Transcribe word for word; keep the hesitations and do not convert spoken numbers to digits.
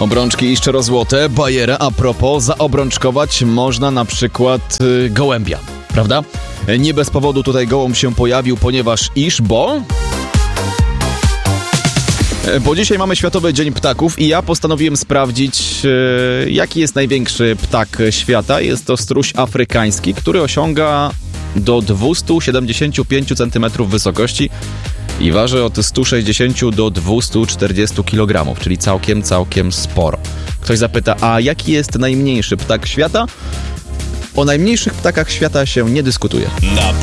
Obrączki szczerozłote, bajera. A propos, zaobrączkować można na przykład y, gołębia, prawda? Nie bez powodu tutaj gołąb się pojawił, ponieważ iż, bo... Bo dzisiaj mamy Światowy Dzień Ptaków i ja postanowiłem sprawdzić, y, jaki jest największy ptak świata. Jest to struś afrykański, który osiąga do dwieście siedemdziesiąt pięć centymetrów wysokości i waży od sto sześćdziesiąt do dwieście czterdzieści kilogramów, czyli całkiem, całkiem sporo. Ktoś zapyta, a jaki jest najmniejszy ptak świata? O najmniejszych ptakach świata się nie dyskutuje. Na